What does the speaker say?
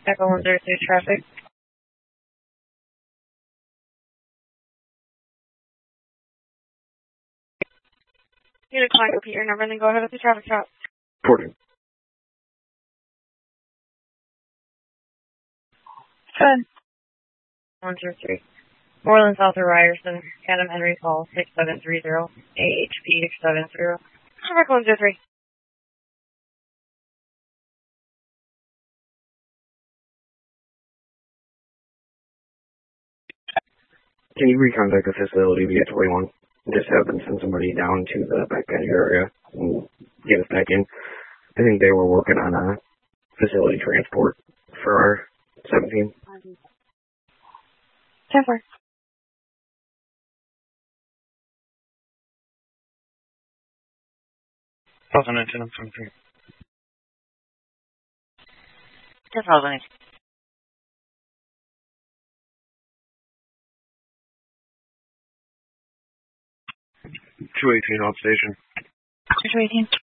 Echo 103 traffic. You decline to repeat your number and then go ahead with the traffic stop. 40. Good. 103. Moreland South of Ryerson, Adam Henry Hall, 6730, AHP 670. Traffic 103. Can you recontact the facility via 21? Just have them send somebody down to the back end area and get us back in. I think they were working on a facility transport for our 17. 10-4. Thousand and 10. 10,000. 218 off station. 218.